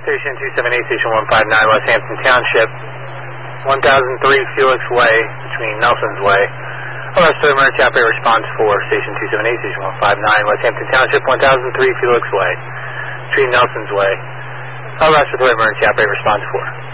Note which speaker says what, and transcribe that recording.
Speaker 1: Station 278, Station 159, West Hampton Township, 1003 Felix Way, between Nelson's Way. Arrest for emergency operator response for Station 278, Station 159, West Hampton Township, 1003 Felix Way, between Nelson's Way. Arrest for emergency operator response for.